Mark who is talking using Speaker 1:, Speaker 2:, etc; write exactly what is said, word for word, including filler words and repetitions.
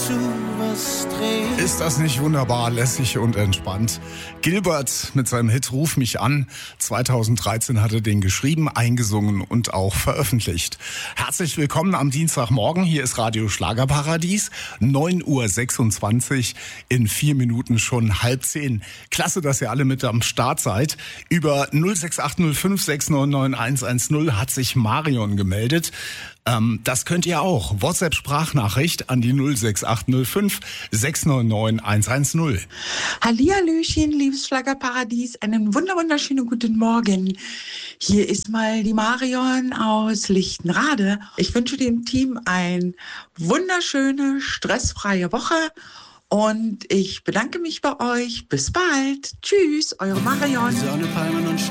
Speaker 1: Ist das nicht wunderbar, lässig und entspannt? Gilbert mit seinem Hit Ruf mich an. zweitausenddreizehn hat er den geschrieben, eingesungen und auch veröffentlicht. Herzlich willkommen am Dienstagmorgen. Hier ist Radio Schlagerparadies. neun Uhr sechsundzwanzig, in vier Minuten schon halb zehn. Klasse, dass ihr alle mit am Start seid. Über null sechs acht null fünf sechs neun neun eins eins null hat sich Marion gemeldet. Ähm, das könnt ihr auch. WhatsApp-Sprachnachricht an die null sechs acht null fünf sechs neun neun eins eins null.
Speaker 2: Hallihallöchen, liebes Schlagerparadies, einen wunder wunderschönen guten Morgen. Hier ist mal die Marion aus Lichtenrade. Ich wünsche dem Team eine wunderschöne, stressfreie Woche und ich bedanke mich bei euch. Bis bald. Tschüss, eure Marion.